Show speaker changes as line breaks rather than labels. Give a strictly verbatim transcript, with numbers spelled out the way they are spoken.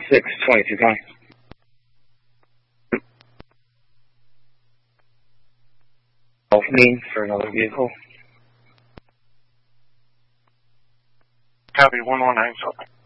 six twenty-two County. Off main for another vehicle.
Copy, one one nine, so.